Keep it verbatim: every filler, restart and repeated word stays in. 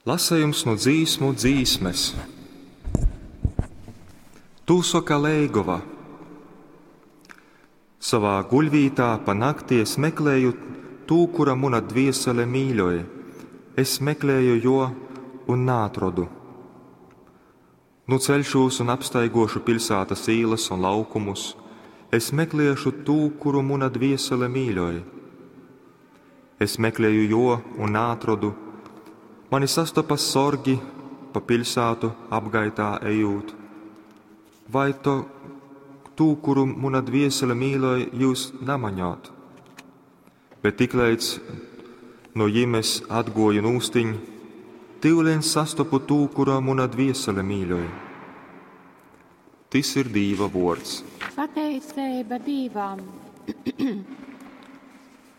Lasējums no dzīsmu dzīsmes. Tūsoka Leigova. Savā guļvītā pa nakti es meklēju tū, kura muna dviesele mīļoja. Es meklēju jo un nātrodu. Nu ceļšos un apstaigošu pilsētas ielas un laukumus. Es meklēšu tū, kuru muna dviesele mīļoja. Es meklēju jo un nātrodu. Mani sastopas sorgi pa pilsētu apgaitā ejūt. Vai to tū, kuru muna dviesele mīloja, jūs namaņot? Bet tiklīdz no jimes atgoju nūstiņ, tīvlien sastopu tū, kuru muna dviesele mīloja. Tas ir Dīva vārds. Pateicība Dīvam.